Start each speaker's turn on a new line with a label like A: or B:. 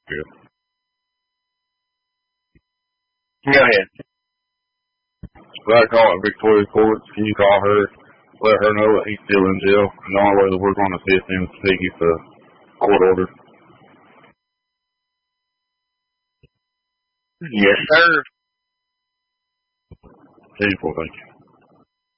A: Good.
B: Go ahead.
A: So I call it Victoria Courts. Can you call her, let her know that he's still in jail, and the only way that we're going to assist him is to get the court order?
B: Yes, sir.
A: Thank you.